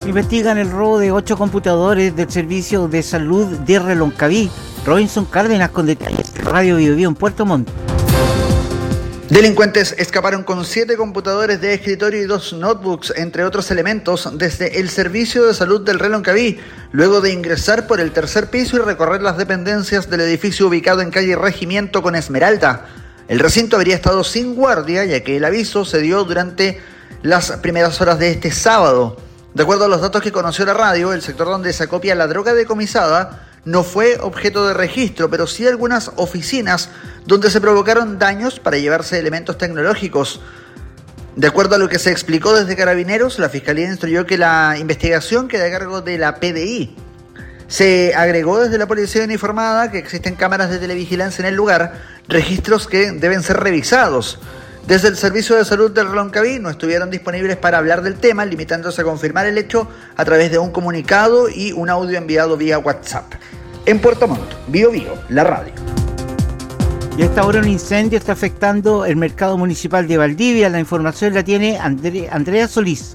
Investigan el robo de 8 computadores del servicio de salud de Reloncaví. Robinson Cárdenas con detalles de Radio Bio Bio en Puerto Montt. Delincuentes escaparon con 7 computadores de escritorio y 2 notebooks, entre otros elementos, desde el servicio de salud del Reloncaví, luego de ingresar por el tercer piso y recorrer las dependencias del edificio ubicado en calle Regimiento con Esmeralda. El recinto habría estado sin guardia, ya que el aviso se dio durante las primeras horas de este sábado. De acuerdo a los datos que conoció la radio, el sector donde se acopia la droga decomisada no fue objeto de registro, pero sí algunas oficinas donde se provocaron daños para llevarse elementos tecnológicos. De acuerdo a lo que se explicó desde Carabineros, la Fiscalía instruyó que la investigación queda a cargo de la PDI. Se agregó desde la Policía Uniformada que existen cámaras de televigilancia en el lugar, registros que deben ser revisados. Desde el Servicio de Salud del Reloncaví no estuvieron disponibles para hablar del tema, limitándose a confirmar el hecho a través de un comunicado y un audio enviado vía WhatsApp. En Puerto Montt, Bio Bio, la radio. Y a esta hora un incendio está afectando el mercado municipal de Valdivia. La información la tiene Andrea Solís.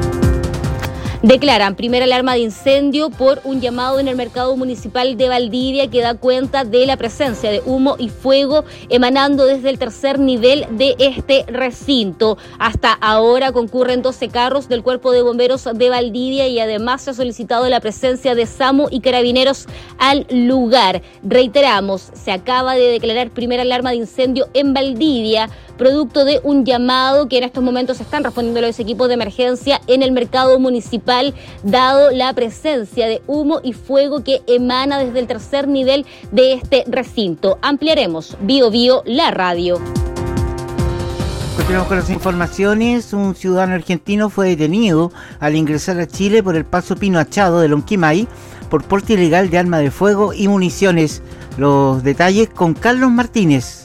Declaran primera alarma de incendio por un llamado en el mercado municipal de Valdivia que da cuenta de la presencia de humo y fuego emanando desde el tercer nivel de este recinto. Hasta ahora concurren 12 carros del Cuerpo de Bomberos de Valdivia y además se ha solicitado la presencia de SAMU y Carabineros al lugar. Reiteramos, se acaba de declarar primera alarma de incendio en Valdivia, producto de un llamado que en estos momentos están respondiendo los equipos de emergencia en el mercado municipal, dado la presencia de humo y fuego que emana desde el tercer nivel de este recinto. Ampliaremos Bio Bio, la radio. Continuamos con las informaciones. Un ciudadano argentino fue detenido al ingresar a Chile por el paso Pino Achado de Lonquimay por porte ilegal de arma de fuego y municiones. Los detalles con Carlos Martínez.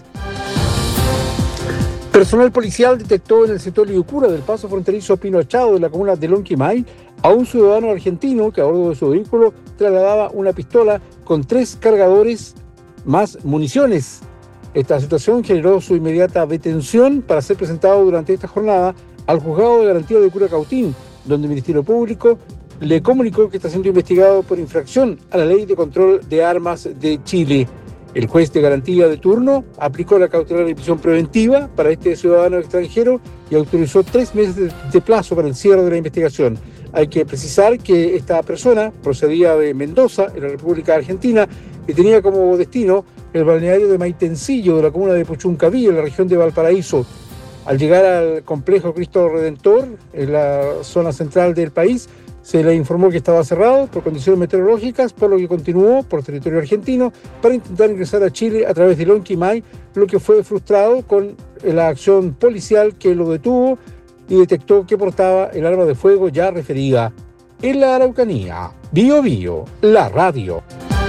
Personal policial detectó en el sector Liucura del paso fronterizo Pino Achado de la comuna de Lonquimay a un ciudadano argentino que a bordo de su vehículo trasladaba una pistola con 3 cargadores más municiones. Esta situación generó su inmediata detención para ser presentado durante esta jornada al Juzgado de Garantía de Curacautín, donde el Ministerio Público le comunicó que está siendo investigado por infracción a la Ley de Control de Armas de Chile. El juez de garantía de turno aplicó la cautelar de prisión preventiva para este ciudadano extranjero y autorizó 3 meses de plazo para el cierre de la investigación. Hay que precisar que esta persona procedía de Mendoza, en la República Argentina, y tenía como destino el balneario de Maitencillo, de la comuna de Puchuncaví, en la región de Valparaíso. Al llegar al complejo Cristo Redentor, en la zona central del país, se le informó que estaba cerrado por condiciones meteorológicas, por lo que continuó por territorio argentino para intentar ingresar a Chile a través de Lonquimay, lo que fue frustrado con la acción policial que lo detuvo y detectó que portaba el arma de fuego ya referida. En la Araucanía, Bio Bio, la radio.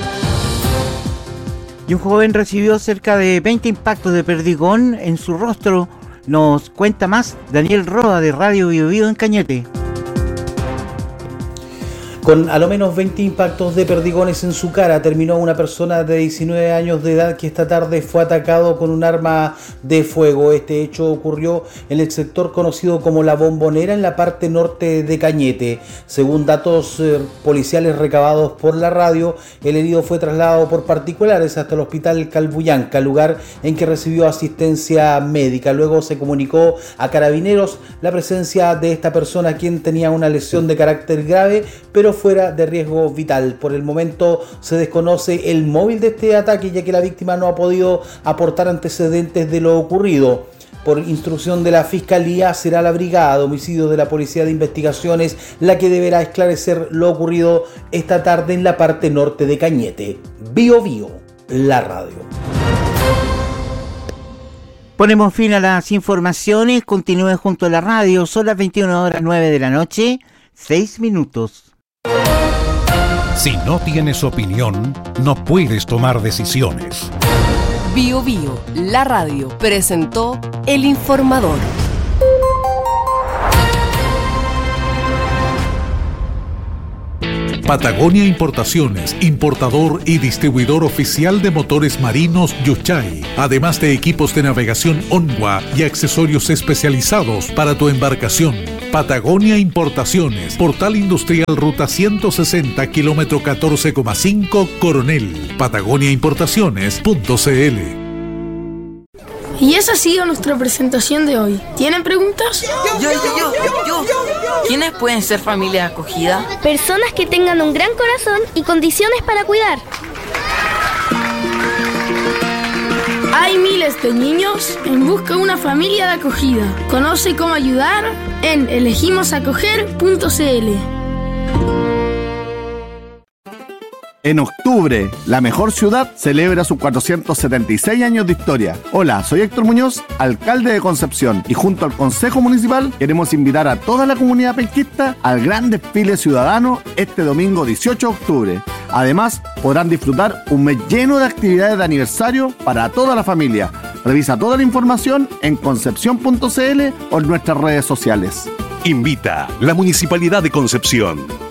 Y un joven recibió cerca de 20 impactos de perdigón en su rostro. Nos cuenta más Daniel Roda de Radio Bio Bio en Cañete. Con a lo menos 20 impactos de perdigones en su cara, terminó una persona de 19 años de edad que esta tarde fue atacado con un arma de fuego. Este hecho ocurrió en el sector conocido como La Bombonera, en la parte norte de Cañete. Según datos policiales recabados por la radio, el herido fue trasladado por particulares hasta el hospital Calbuyanca, lugar en que recibió asistencia médica. Luego se comunicó a Carabineros la presencia de esta persona, quien tenía una lesión de carácter grave, pero fuera de riesgo vital. Por el momento se desconoce el móvil de este ataque, ya que la víctima no ha podido aportar antecedentes de lo ocurrido. Por instrucción de la Fiscalía, será la Brigada de Homicidios de la Policía de Investigaciones la que deberá esclarecer lo ocurrido esta tarde en la parte norte de Cañete. Bio Bio, la radio. Ponemos fin a las informaciones. Continúe junto a la radio. Son las 21:09 de la noche, 6 minutos. Si no tienes opinión, no puedes tomar decisiones. Bio Bio, la radio, presentó El Informador. Patagonia Importaciones, importador y distribuidor oficial de motores marinos Yuchay, además de equipos de navegación Onwa y accesorios especializados para tu embarcación. Patagonia Importaciones, Portal Industrial Ruta 160, kilómetro 14,5, Coronel. patagoniaimportaciones.cl. Y esa ha sido nuestra presentación de hoy. ¿Tienen preguntas? Yo. ¿Quiénes pueden ser familia acogida? Personas que tengan un gran corazón y condiciones para cuidar. Hay miles de niños en busca de una familia de acogida. Conoce cómo ayudar en elegimosacoger.cl. En octubre, la mejor ciudad celebra sus 476 años de historia. Hola, soy Héctor Muñoz, alcalde de Concepción, y junto al Consejo Municipal queremos invitar a toda la comunidad penquista al gran desfile ciudadano este domingo 18 de octubre. Además, podrán disfrutar un mes lleno de actividades de aniversario para toda la familia. Revisa toda la información en concepción.cl o en nuestras redes sociales. Invita la Municipalidad de Concepción.